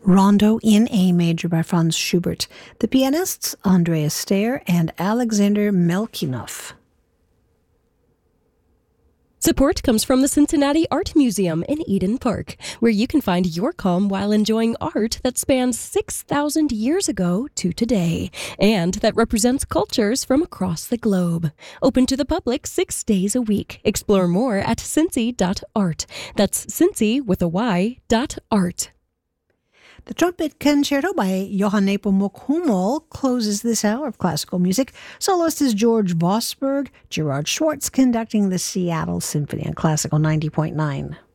Rondo in A Major by Franz Schubert. The pianists, Andreas Steyer and Alexander Melkinov. Support comes from the Cincinnati Art Museum in Eden Park, where you can find your calm while enjoying art that spans 6,000 years ago to today, and that represents cultures from across the globe. Open to the public 6 days a week. Explore more at cincy.art. That's Cincy with a Y, .art. The Trumpet Concerto by Johann Nepomuk Hummel closes this hour of classical music. Soloist is George Vosburgh, Gerard Schwartz conducting the Seattle Symphony on Classical 90.9.